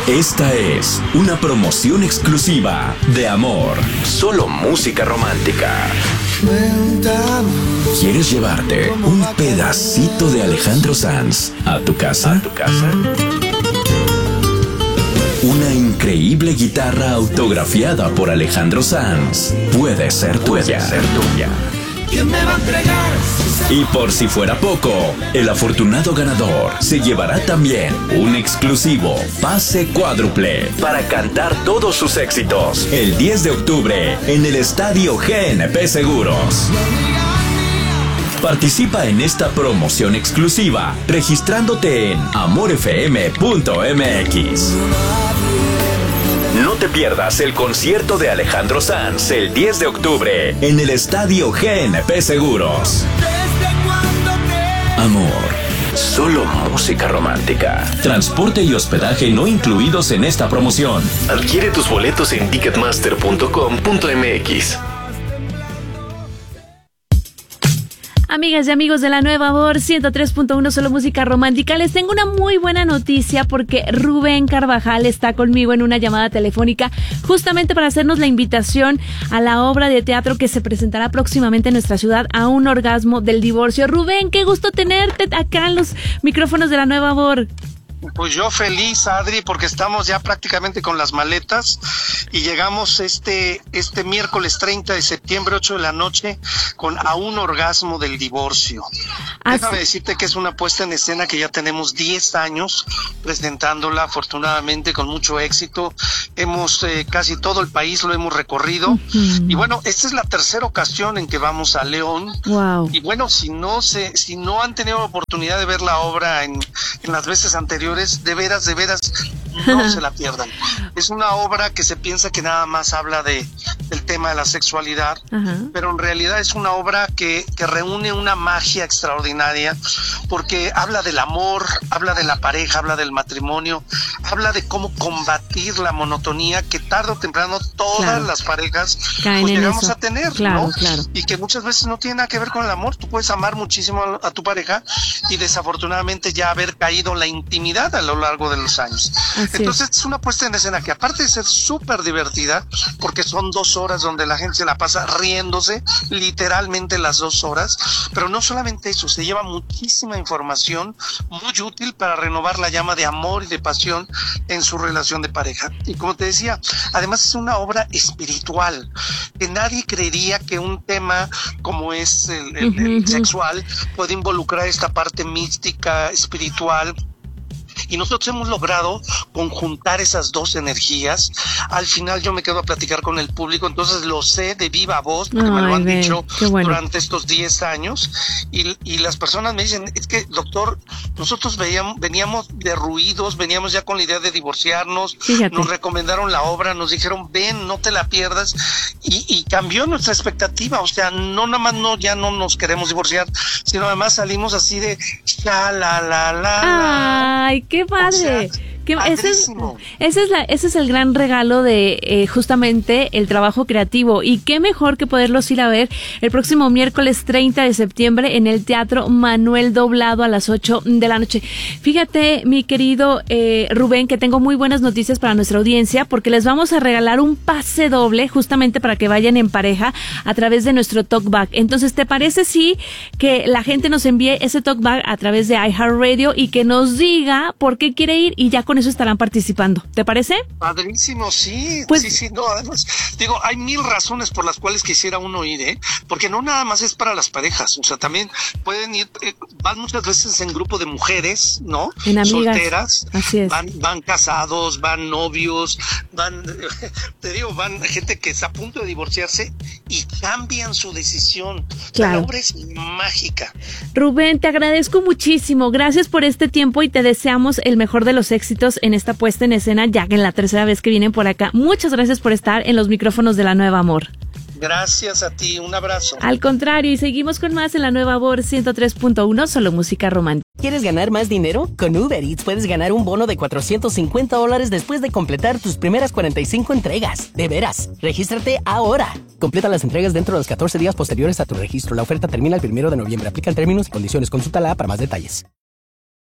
Esta es una promoción exclusiva de Amor. Solo música romántica. ¿Quieres llevarte un pedacito de Alejandro Sanz a tu casa? Una increíble guitarra autografiada por Alejandro Sanz puede ser tuya. ¿Quién me va a entregar? Y por si fuera poco, el afortunado ganador se llevará también un exclusivo pase cuádruple para cantar todos sus éxitos el 10 de octubre en el Estadio GNP Seguros. Participa en esta promoción exclusiva registrándote en amorfm.mx. No te pierdas el concierto de Alejandro Sanz el 10 de octubre en el Estadio GNP Seguros. Amor, solo música romántica. Transporte y hospedaje no incluidos en esta promoción. Adquiere tus boletos en ticketmaster.com.mx. Amigas y amigos de la Nueva Amor 103.1 Solo Música Romántica, les tengo una muy buena noticia porque Rubén Carvajal está conmigo en una llamada telefónica justamente para hacernos la invitación a la obra de teatro que se presentará próximamente en nuestra ciudad, A un orgasmo del divorcio. Rubén, qué gusto tenerte acá en los micrófonos de la Nueva Amor. Pues yo feliz, Adri, porque estamos ya prácticamente con las maletas y llegamos este miércoles 30 de septiembre, 8 de la noche, con A un orgasmo del divorcio. Déjame decirte que es una puesta en escena que ya tenemos 10 años presentándola, afortunadamente con mucho éxito. Hemos, casi todo el país lo hemos recorrido. Y bueno, esta es la tercera ocasión en que vamos a León. Wow. Y bueno, si no han tenido la oportunidad de ver la obra en las veces anteriores, de veras, no se la pierdan. Es una obra que se piensa que nada más habla del tema de la sexualidad, pero en realidad es una obra que reúne una magia extraordinaria, porque habla del amor, habla de la pareja, habla del matrimonio, habla de cómo combatir la monotonía que tarde o temprano todas las parejas pues llegamos a tener, ¿no? Y que muchas veces no tiene nada que ver con el amor. Tú puedes amar muchísimo a tu pareja y desafortunadamente ya haber caído en la intimidad a lo largo de los años. Entonces es una puesta en escena que, aparte de ser súper divertida, porque son 2 horas donde la gente se la pasa riéndose literalmente las 2 horas, pero no solamente eso, se lleva muchísima información muy útil para renovar la llama de amor y de pasión en su relación de pareja. Y como te decía, además es una obra espiritual, que nadie creería que un tema como es el sexual puede involucrar esta parte mística, espiritual. Y nosotros hemos logrado conjuntar esas dos energías. Al final yo me quedo a platicar con el público, entonces lo sé de viva voz, porque me lo han dicho durante estos 10 años. Y las personas me dicen, es que doctor, nosotros veníamos derruidos, veníamos ya con la idea de divorciarnos. Fíjate. Nos recomendaron la obra, nos dijeron, ven, no te la pierdas. Y cambió nuestra expectativa, o sea, no nada más ya no nos queremos divorciar, sino además salimos así de ¡ay, qué padre! Ese es el gran regalo de justamente el trabajo creativo, y qué mejor que poderlos ir a ver el próximo miércoles 30 de septiembre en el Teatro Manuel Doblado a las 8 de la noche. Fíjate, mi querido Rubén, que tengo muy buenas noticias para nuestra audiencia, porque les vamos a regalar un pase doble justamente para que vayan en pareja a través de nuestro talkback. Entonces, ¿te parece que la gente nos envíe ese talkback a través de iHeartRadio y que nos diga por qué quiere ir, y ya con eso estarán participando? ¿Te parece? Padrísimo, sí. Pues, sí, no, además, digo, hay 1000 razones por las cuales quisiera uno ir, porque no nada más es para las parejas, o sea, también pueden ir, van muchas veces en grupo de mujeres, ¿no? En amigas. Solteras. Así es. Van casados, van novios, van gente que está a punto de divorciarse y cambian su decisión. Claro. La obra es mágica. Rubén, te agradezco muchísimo. Gracias por este tiempo y te deseamos el mejor de los éxitos en esta puesta en escena, ya que en la tercera vez que vienen por acá. Muchas gracias por estar en los micrófonos de la Nueva Amor. Gracias a ti, un abrazo. Al contrario, y seguimos con más en la Nueva Amor 103.1, Solo Música Romántica. ¿Quieres ganar más dinero? Con Uber Eats puedes ganar un bono de $450 después de completar tus primeras 45 entregas. De veras, regístrate ahora. Completa las entregas dentro de los 14 días posteriores a tu registro. La oferta termina el 1 de noviembre. Aplican términos y condiciones. Consulta la app para más detalles.